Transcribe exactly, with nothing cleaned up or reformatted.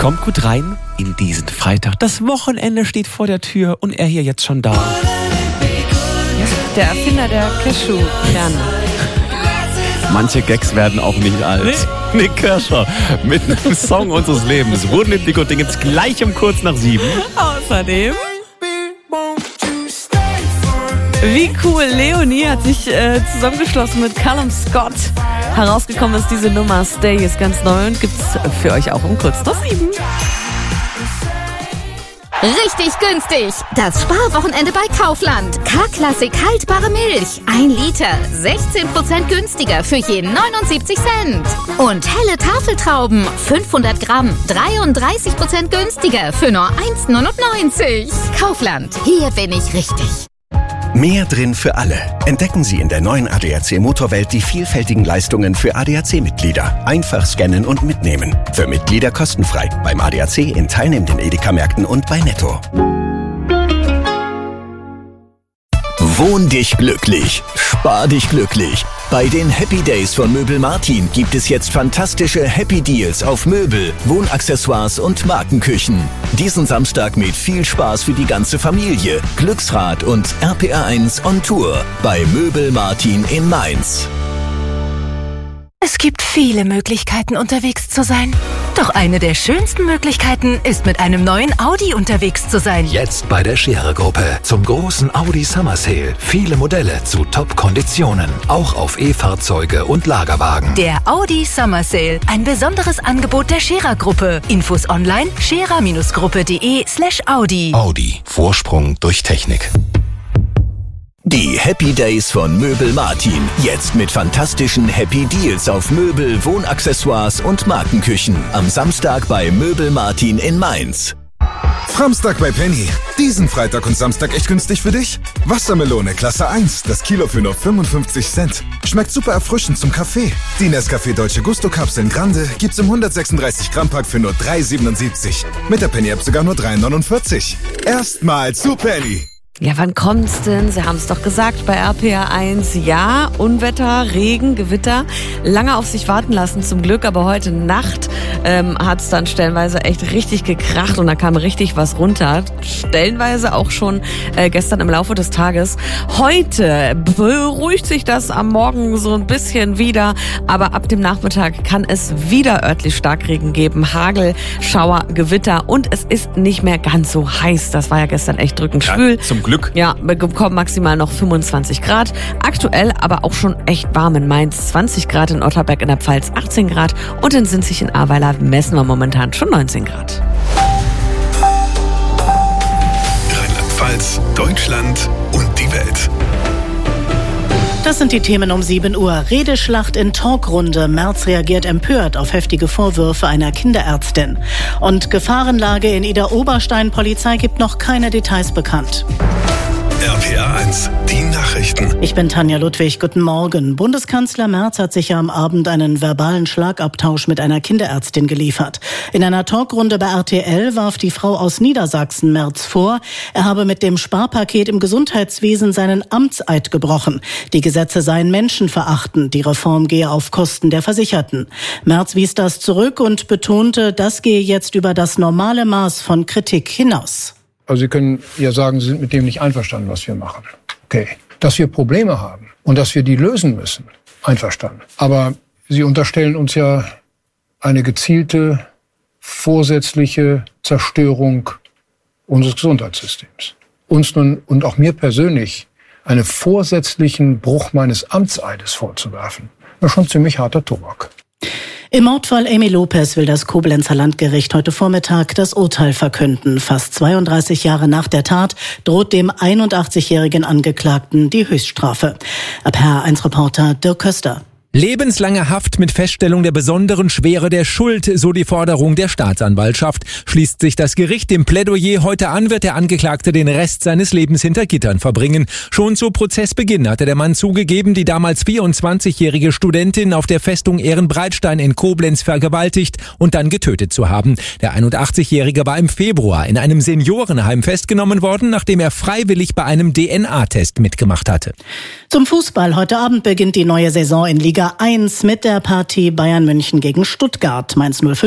Kommt gut rein in diesen Freitag. Das Wochenende steht vor der Tür und er hier jetzt schon da. Der Erfinder der Cashew-Kerne. Manche Gags werden auch nicht alt. Nee. Nick Kershaw mit einem Song unseres Lebens. Rudendick-Ding gibt's gleich um kurz nach sieben. Außerdem... Wie cool, Leonie hat sich äh, zusammengeschlossen mit Callum Scott. Herausgekommen ist diese Nummer Stay, ist ganz neu und gibt's für euch auch um kurz nach sieben. Richtig günstig. Das Sparwochenende bei Kaufland. K-Klassik haltbare Milch. Ein Liter. sechzehn Prozent günstiger für je neunundsiebzig Cent. Und helle Tafeltrauben. fünfhundert Gramm. dreiunddreißig Prozent günstiger für nur eins neunundneunzig. Kaufland. Hier bin ich richtig. Mehr drin für alle. Entdecken Sie in der neuen A D A C Motorwelt die vielfältigen Leistungen für A D A C-Mitglieder. Einfach scannen und mitnehmen. Für Mitglieder kostenfrei. Beim A D A C in teilnehmenden Edeka-Märkten und bei Netto. Wohn dich glücklich. Spar dich glücklich. Bei den Happy Days von Möbel Martin gibt es jetzt fantastische Happy Deals auf Möbel, Wohnaccessoires und Markenküchen. Diesen Samstag mit viel Spaß für die ganze Familie. Glücksrad und R P R eins on Tour bei Möbel Martin in Mainz. Es gibt viele Möglichkeiten, unterwegs zu sein. Doch eine der schönsten Möglichkeiten ist, mit einem neuen Audi unterwegs zu sein. Jetzt bei der Scherer-Gruppe zum großen Audi Summer Sale. Viele Modelle zu Top-Konditionen. Auch auf E-Fahrzeuge und Lagerwagen. Der Audi Summer Sale. Ein besonderes Angebot der Scherer-Gruppe. Infos online scherer-gruppe.de slash Audi. Audi. Vorsprung durch Technik. Die Happy Days von Möbel Martin. Jetzt mit fantastischen Happy Deals auf Möbel, Wohnaccessoires und Markenküchen. Am Samstag bei Möbel Martin in Mainz. Framstag bei Penny. Diesen Freitag und Samstag echt günstig für dich? Wassermelone Klasse eins, das Kilo für nur fünfundfünfzig Cent. Schmeckt super erfrischend zum Kaffee. Die Nescafé Dolce Gusto Kapseln Grande gibt's im hundertsechsunddreißig Gramm Pack für nur drei siebenundsiebzig. Mit der Penny App sogar nur drei neunundvierzig. Erstmal zu Penny. Ja, wann kommt's denn? Sie haben es doch gesagt bei R P R eins. Ja, Unwetter, Regen, Gewitter. Lange auf sich warten lassen zum Glück, aber heute Nacht ähm, hat's dann stellenweise echt richtig gekracht und da kam richtig was runter. Stellenweise auch schon äh, gestern im Laufe des Tages. Heute beruhigt sich das am Morgen so ein bisschen wieder, aber ab dem Nachmittag kann es wieder örtlich Starkregen geben. Hagel, Schauer, Gewitter und es ist nicht mehr ganz so heiß. Das war ja gestern echt drückend schwül. Ja, zum Glück. Ja, wir bekommen maximal noch fünfundzwanzig Grad. Aktuell aber auch schon echt warm in Mainz. zwanzig Grad in Otterberg in der Pfalz, achtzehn Grad. Und in Sinzig in Ahrweiler messen wir momentan schon neunzehn Grad. Rheinland-Pfalz, Deutschland und die Welt. Das sind die Themen um sieben Uhr. Redeschlacht in Talkrunde. Merz reagiert empört auf heftige Vorwürfe einer Kinderärztin. Und Gefahrenlage in Idar-Oberstein. Polizei gibt noch keine Details bekannt. R P R eins, die Nachrichten. Ich bin Tanja Ludwig, guten Morgen. Bundeskanzler Merz hat sich ja am Abend einen verbalen Schlagabtausch mit einer Kinderärztin geliefert. In einer Talkrunde bei R T L warf die Frau aus Niedersachsen Merz vor, er habe mit dem Sparpaket im Gesundheitswesen seinen Amtseid gebrochen. Die Gesetze seien menschenverachtend, die Reform gehe auf Kosten der Versicherten. Merz wies das zurück und betonte, das gehe jetzt über das normale Maß von Kritik hinaus. Also Sie können ja sagen, Sie sind mit dem nicht einverstanden, was wir machen. Okay. Dass wir Probleme haben und dass wir die lösen müssen. Einverstanden. Aber Sie unterstellen uns ja eine gezielte, vorsätzliche Zerstörung unseres Gesundheitssystems. Uns nun und auch mir persönlich einen vorsätzlichen Bruch meines Amtseides vorzuwerfen. Das ist schon ziemlich harter Tobak. Im Mordfall Amy Lopez will das Koblenzer Landgericht heute Vormittag das Urteil verkünden. Fast zweiunddreißig Jahre nach der Tat droht dem einundachtzigjährigen Angeklagten die Höchststrafe. R P R eins Reporter Dirk Köster. Lebenslange Haft mit Feststellung der besonderen Schwere der Schuld, so die Forderung der Staatsanwaltschaft. Schließt sich das Gericht dem Plädoyer heute an, wird der Angeklagte den Rest seines Lebens hinter Gittern verbringen. Schon zu Prozessbeginn hatte der Mann zugegeben, die damals vierundzwanzigjährige Studentin auf der Festung Ehrenbreitstein in Koblenz vergewaltigt und dann getötet zu haben. Der einundachtzigjährige war im Februar in einem Seniorenheim festgenommen worden, nachdem er freiwillig bei einem D N A-Test mitgemacht hatte. Zum Fußball. Heute Abend beginnt die neue Saison in Liga eins mit der Partie Bayern München gegen Stuttgart. Mainz null fünf